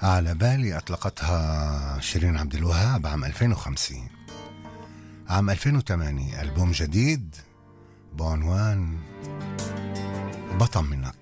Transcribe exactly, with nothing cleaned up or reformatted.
على بالي أطلقتها شيرين عبد الوهاب عام ألفين وخمسين. عام ألفين وثمانية ألبوم جديد بعنوان بطن منك.